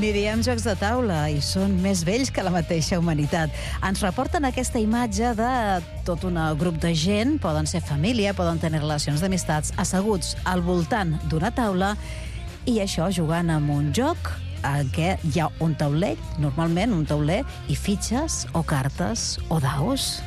N'hi diem jocs de taula i són més vells que la mateixa humanitat. Ens reporten aquesta imatge de tot un grup de gent, poden ser família, poden tenir relacions d'amistats, asseguts al voltant d'una taula i això jugant amb un joc en què hi ha un tauler, normalment un tauler, i fitxes o cartes o daus.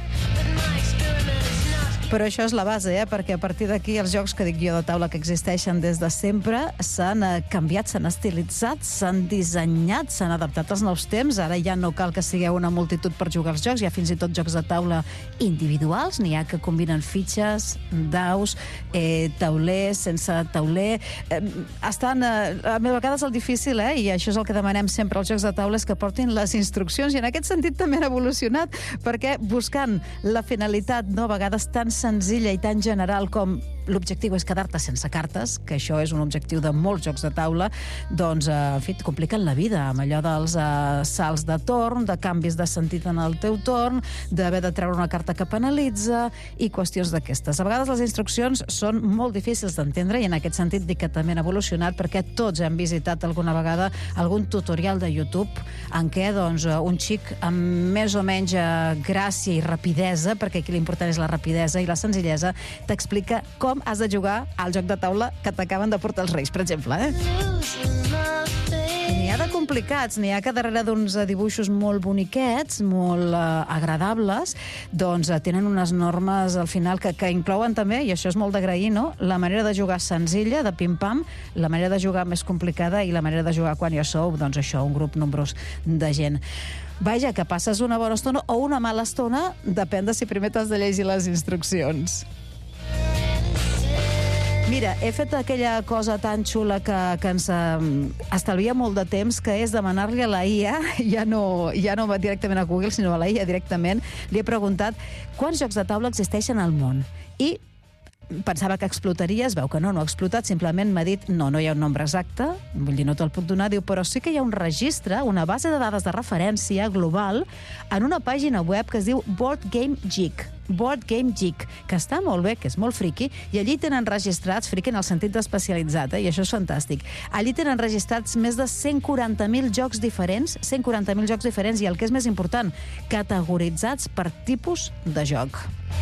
Però això és la base, perquè a partir d'aquí els jocs que dic jo de taula que existeixen des de sempre s'han canviat, s'han estilitzat, s'han dissenyat, s'han adaptat als nous temps. Ara ja no cal que sigueu una multitud per jugar als jocs, hi ha fins i tot jocs de taula individuals, n'hi ha que combinen fitxes, daus, taulers, sense tauler. A vegades el difícil, i això és el que demanem sempre als jocs de taula, és que portin les instruccions, i en aquest sentit també han evolucionat, perquè buscant la finalitat, a vegades tan senzilla i tan general com l'objectiu és quedar-te sense cartes, que això és un objectiu de molts jocs de taula, doncs, en fi, et compliquen la vida amb allò dels salts de torn, de canvis de sentit en el teu torn, d'haver de treure una carta que penalitza i qüestions d'aquestes. A vegades les instruccions són molt difícils d'entendre i en aquest sentit dic que també han evolucionat perquè tots hem visitat alguna vegada algun tutorial de YouTube en què doncs, un xic amb més o menys gràcia i rapidesa, perquè aquí l'important és la rapidesa i la senzillesa, t'explica com has de jugar al joc de taula que t'acaben de portar els Reis, per exemple. N'hi ha de complicats, n'hi ha que darrere d'uns dibuixos molt boniquets, molt agradables, doncs tenen unes normes al final que inclouen també, i això és molt d'agrair, no? La manera de jugar senzilla, de pim-pam, la manera de jugar més complicada i la manera de jugar quan ja sou, doncs això, un grup nombrós de gent. Vaja, que passes una bona estona o una mala estona, depèn de si primer t'has de llegir les instruccions. Mira, he fet aquella cosa tan xula que ens estalvia molt de temps, que és demanar-li a la IA, ja no directament a Google, sinó a la IA directament, li he preguntat quants jocs de taula existeixen al món. I pensava que explotaria, es veu que no ha explotat, simplement m'ha dit, no hi ha un nombre exacte, vull dir, no te'l puc donar, diu, però sí que hi ha un registre, una base de dades de referència global, en una pàgina web que es diu Board Game Geek, que està molt bé, que és molt friqui, i allí tenen registrats, friqui en el sentit d'especialitzat, i això és fantàstic, allí tenen registrats més de 140.000 jocs diferents, i el que és més important, categoritzats per tipus de joc.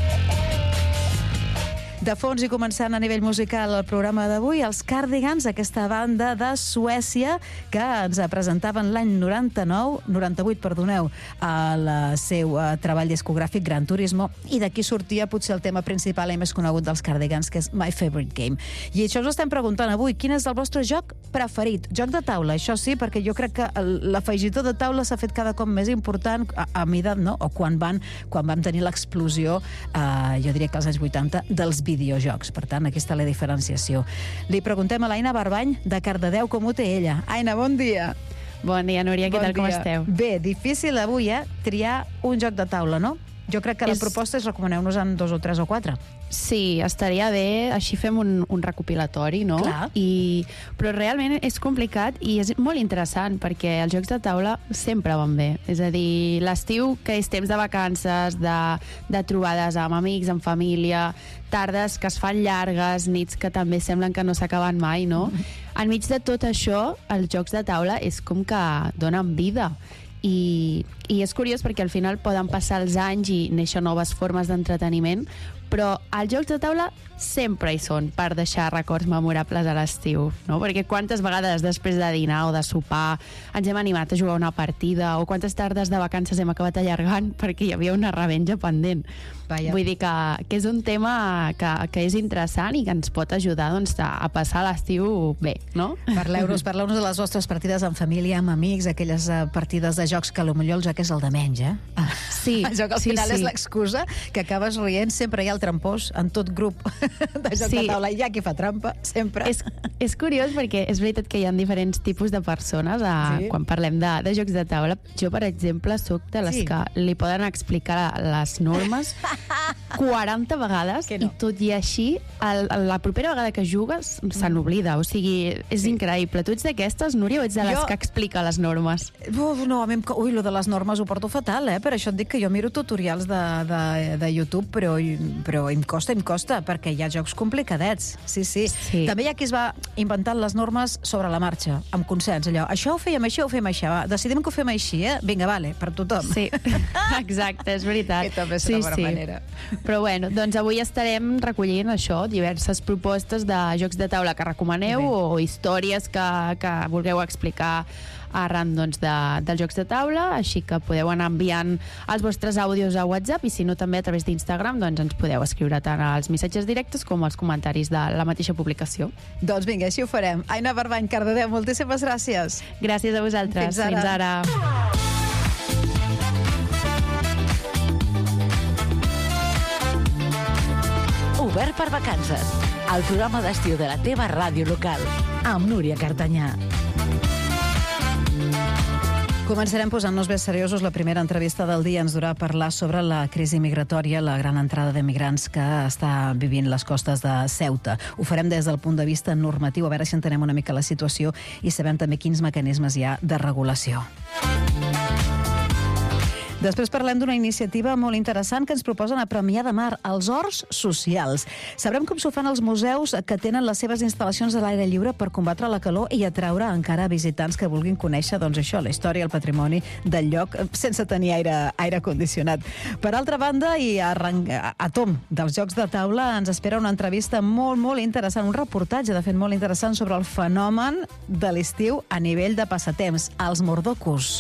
De fons i començant a nivell musical el programa d'avui, els Cardigans, aquesta banda de Suècia que ens presentaven l'any 98, el seu treball discogràfic Gran Turismo, i d'aquí sortia potser el tema principal i més conegut dels Cardigans, que és My Favorite Game. I això us estem preguntant avui, quin és el vostre joc preferit? Joc de taula, això sí, perquè jo crec que l'afegitó de taula s'ha fet cada cop més important a mida, no? O quan vam tenir l'explosió, jo diria que als anys 80, dels videojocs. Per tant, aquí està la diferenciació. Li preguntem a l'Aina Barbany, de Cardedeu, com ho té ella. Aina, bon dia. Bon dia, Núria, què tal, com esteu? Bé, difícil avui, triar un joc de taula, no? Jo crec que la proposta és recomaneu-nos en 2 o 3 o 4. Sí, estaria bé, així fem un recopilatori, no? Clar. Però realment és complicat i és molt interessant perquè els jocs de taula sempre van bé. És a dir, l'estiu, que és temps de vacances, de trobades amb amics, amb família, tardes que es fan llargues, nits que també semblen que no s'acaben mai, no? Enmig de tot això, els jocs de taula és com que donen vida. I és curiós perquè al final poden passar els anys i néixer noves formes d'entreteniment, però els jocs de taula sempre hi són per deixar records memorables a l'estiu, no? Perquè quantes vegades després de dinar o de sopar ens hem animat a jugar una partida, o quantes tardes de vacances hem acabat allargant perquè hi havia una revenja pendent. Vaja. Vull dir que és un tema que és interessant i que ens pot ajudar, doncs, a passar l'estiu bé, no? Parleu-nos de les vostres partides en família, amb amics, aquelles partides de jocs que potser el joc és el de menys, Sí, el joc al final és l'excusa, que acabes rient, sempre hi ha el trampós en tot grup de joc de taula, i hi ha qui fa trampa, sempre. És curiós perquè és veritat que hi ha diferents tipus de persones quan parlem de jocs de taula. Jo, per exemple, sóc de les que li poden explicar les normes 40 vegades i tot i així la propera vegada que jugues se n'oblida, o sigui, és increïble. Tu ets d'aquestes, Núria, o ets de les que explica les normes? No, a mi lo de les normes ho porto fatal, per això et dic que jo miro tutorials de YouTube, però em costa, perquè hi ha jocs complicadets. Sí. També hi ha qui es va inventant les normes sobre la marxa, amb consens, allò, això ho fèiem així, ho fem així, decidim que ho fem així, vinga, vale, per tothom. Sí, exacte, és veritat. Que també és una bona manera. Però bueno, doncs avui estarem recollint això, diverses propostes de jocs de taula que recomaneu o històries que vulgueu explicar arran dels jocs de taula, així que podeu anar enviant els vostres àudios a WhatsApp i si no també a través d'Instagram doncs ens podeu escriure tant als missatges directes com als comentaris de la mateixa publicació. Doncs vinga, així ho farem. Aina Barbany, Cardedeu, moltíssimes gràcies. Gràcies a vosaltres. Fins ara. Obert per vacances, el programa d'estiu de la teva ràdio local, amb Núria Cartanyà. Començarem posant-nos bé seriosos. La primera entrevista del dia ens durà a parlar sobre la crisi migratòria, la gran entrada de migrants que està vivint les costes de Ceuta. Ho farem des del punt de vista normatiu, a veure si entenem una mica la situació i sabem també quins mecanismes hi ha de regulació. Després parlem d'una iniciativa molt interessant que ens proposen a Premià de Mar, els horts socials. Sabrem com s'ho fan els museus que tenen les seves instal·lacions a l'aire lliure per combatre la calor i atraure encara visitants que vulguin conèixer, doncs això, la història, el patrimoni del lloc sense tenir aire condicionat. Per altra banda, i a tom dels jocs de taula, ens espera una entrevista molt, molt interessant, un reportatge, de fet, molt interessant sobre el fenomen de l'estiu a nivell de passatemps, els mordocos.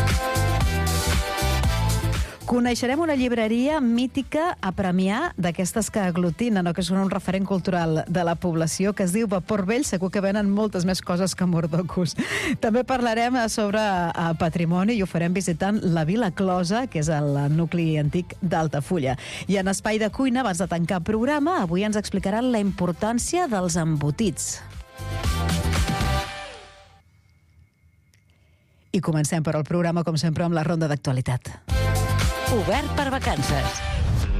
Coneixerem una llibreria mítica a Premià, d'aquestes que aglutinen o que són un referent cultural de la població, que es diu Vapor Vell. Segur que venen moltes més coses que mordocos. També parlarem sobre patrimoni i ho farem visitant la Vila Closa, que és el nucli antic d'Altafulla. I en espai de cuina, abans de tancar programa, avui ens explicaran la importància dels embotits. I comencem per al programa, com sempre, amb la ronda d'actualitat. Obert per vacances.